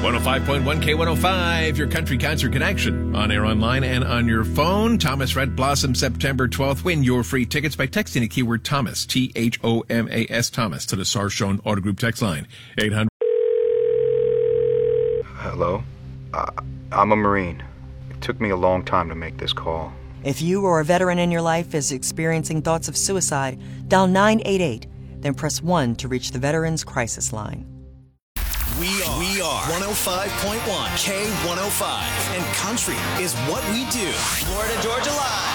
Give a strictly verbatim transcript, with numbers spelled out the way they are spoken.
one oh five point one K one oh five, your country concert connection. On air, online, and on your phone. Thomas Rhett Blossom, September twelfth. Win your free tickets by texting the keyword Thomas, T H O M A S, Thomas, to the Sarshone Auto Group text line, eight hundred. Hello? Uh, I'm a Marine. It took me a long time to make this call. If you or a veteran in your life is experiencing thoughts of suicide, dial nine eight eight, then press one to reach the Veterans Crisis Line. We are, we are one oh five point one K one oh five, and country is what we do. Florida Georgia Live.